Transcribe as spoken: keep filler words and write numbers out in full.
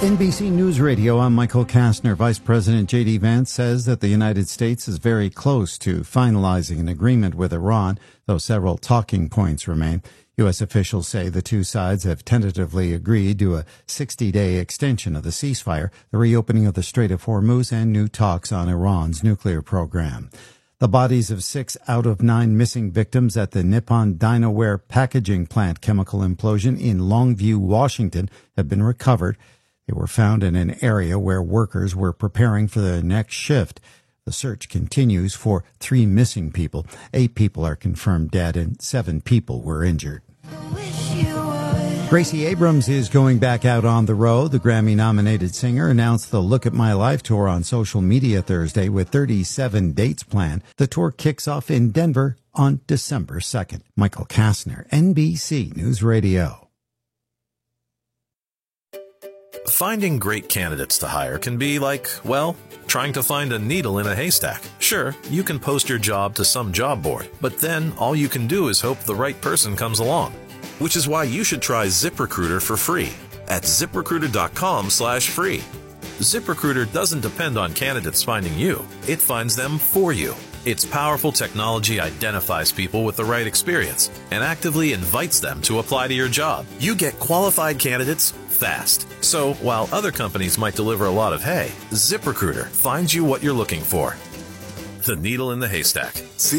N B C News Radio, I'm Michael Kastner. Vice President J D. Vance says that the United States is very close to finalizing an agreement with Iran, though several talking points remain. U S officials say the two sides have tentatively agreed to a sixty-day extension of the ceasefire, the reopening of the Strait of Hormuz, and new talks on Iran's nuclear program. The bodies of six out of nine missing victims at the Nippon Dinoware packaging plant chemical implosion in Longview, Washington, have been recovered. They were found in an area where workers were preparing for their next shift. The search continues for three missing people. Eight people are confirmed dead and seven people were injured. Gracie Abrams is going back out on the road. The Grammy-nominated singer announced the Look at My Life tour on social media Thursday with thirty-seven dates planned. The tour kicks off in Denver on December second. Michael Kastner, N B C News Radio. Finding great candidates to hire can be like, well, trying to find a needle in a haystack. Sure, you can post your job to some job board, but then all you can do is hope the right person comes along. Which is why you should try ZipRecruiter for free at ZipRecruiter.com slash free. ZipRecruiter doesn't depend on candidates finding you. It finds them for you. Its powerful technology identifies people with the right experience and actively invites them to apply to your job. You get qualified candidates fast. So while other companies might deliver a lot of hay, ZipRecruiter finds you what you're looking for. The needle in the haystack. See